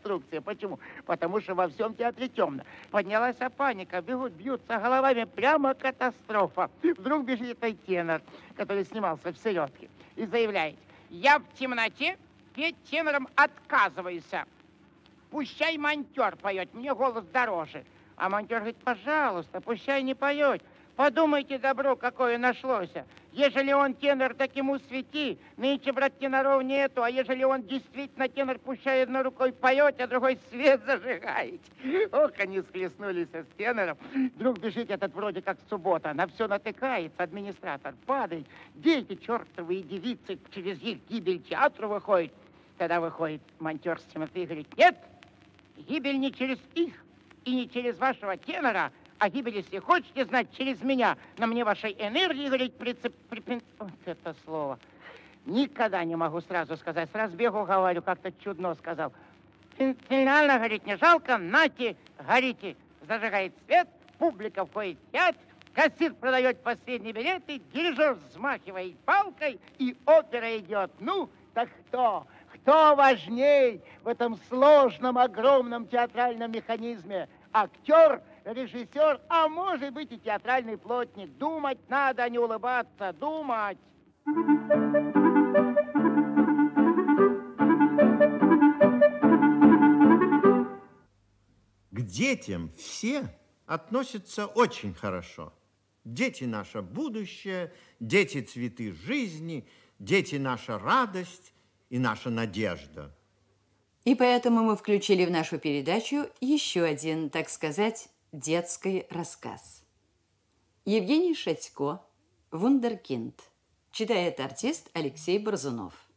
инструкция. Почему? Потому что во всем театре темно. Поднялась паника, бегут, бьются головами, прямо катастрофа. Вдруг бежит этот тенор, который снимался в «Середке», и заявляет: я в темноте петь тенором отказываюсь. Пущай монтер поет, мне голос дороже. А монтер говорит: пожалуйста, пущай не поет. Подумайте, добро какое нашлось. Ежели он тенор, так ему свети. Нынче, брат, теноров нету, а ежели он действительно тенор, пущай одной рукой поет, а другой свет зажигает. Ох, они схлестнулись с тенором. Вдруг бежит этот вроде как суббота, на все натыкается, администратор падает. Дети чертовы и девицы через их гибель театру выходят. Тогда выходит монтер с темноты и говорит: нет, гибель не через их и не через вашего тенора, а гибель, если хотите знать, через меня. На мне вашей энергии, говорит, вот это слово. Никогда не могу сразу сказать. С разбегу говорю, как-то чудно сказал. Финально, говорит, не жалко, нате, горите. Зажигает свет, публика входит в театр, кассир продает последние билеты, дирижер взмахивает палкой, и опера идет. Ну, так кто? Кто важней в этом сложном, огромном театральном механизме? Актер, режиссер, а может быть и театральный плотник. Думать надо, а не улыбаться. Думать. К детям все относятся очень хорошо. Дети – наше будущее, дети – цветы жизни, дети – наша радость и наша надежда. И поэтому мы включили в нашу передачу еще один, так сказать, детский рассказ. Евгений Шатько, «Вундеркинд». Читает артист Алексей Борзунов.